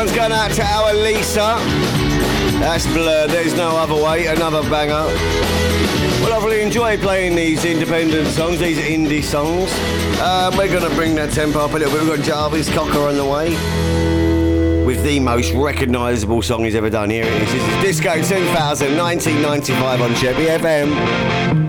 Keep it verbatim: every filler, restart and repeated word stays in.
one's going out to our Lisa. That's Blur, There's No Other Way, another banger. Well, I've really enjoyed playing these independent songs, these indie songs. Um, we're going to bring that tempo up a little bit. We've got Jarvis Cocker on the way with the most recognisable song he's ever done. Here it is. This is Disco two thousand, nineteen ninety-five on Chevy F M.